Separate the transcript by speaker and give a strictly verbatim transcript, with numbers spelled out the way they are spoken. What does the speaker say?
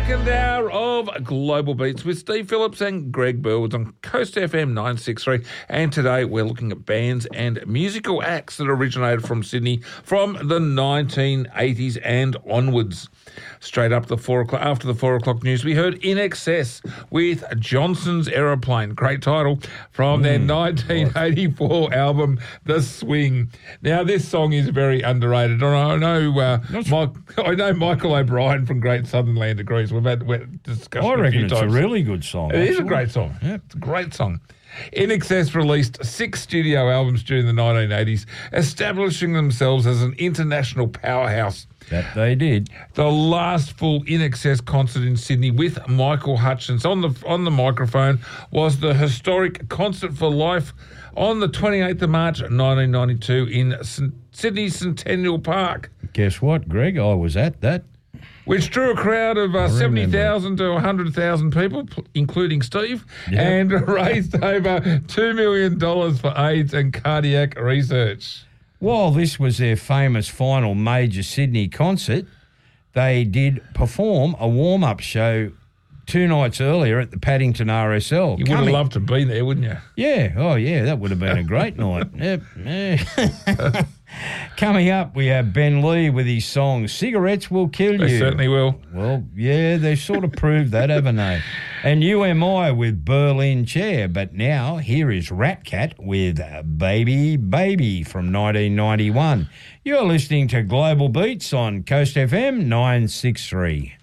Speaker 1: Second hour of Global Beats with Steve Phillips and Greg Burwood on Coast F M nine sixty-three. And today we're looking at bands and musical acts that originated from Sydney from the nineteen eighties and onwards. Straight up the four o'clock after the four o'clock news, we heard In Excess with Johnson's Aeroplane. Great title from mm, their nineteen eighty-four album, The Swing. Now this song is very underrated. I know, uh, Mike, I know Michael O'Brien from Great Southern Land agrees. We've had we've discussed
Speaker 2: I
Speaker 1: it a
Speaker 2: reckon
Speaker 1: few
Speaker 2: it's
Speaker 1: times.
Speaker 2: a really good song.
Speaker 1: It
Speaker 2: actually.
Speaker 1: is a great song. Yeah, it's a great song. In Excess released six studio albums during the nineteen eighties, establishing themselves as an international powerhouse.
Speaker 2: That they did.
Speaker 1: The last full In Excess concert in Sydney with Michael Hutchence on the on the microphone was the historic Concert for Life on the twenty-eighth of March nineteen ninety-two in St- Sydney Centennial Park.
Speaker 2: Guess what, Greg? I was at that.
Speaker 1: Which drew a crowd of uh, seventy thousand to one hundred thousand people, p- including Steve, yeah. and raised over two million dollars for AIDS and cardiac research.
Speaker 2: While this was their famous final major Sydney concert, they did perform a warm-up show two nights earlier at the Paddington R S L.
Speaker 1: You Coming, would have loved to be there, wouldn't you?
Speaker 2: Yeah. Oh, yeah, that would have been a great night. Yep. Yeah. Coming up, we have Ben Lee with his song Cigarettes Will Kill You.
Speaker 1: They certainly will.
Speaker 2: Well, yeah, they sort of proved that, haven't they? And U M I with Berlin Chair. But now, here is Rat Cat with Baby Baby from nineteen ninety-one. You're listening to Global Beats on Coast F M nine sixty-three.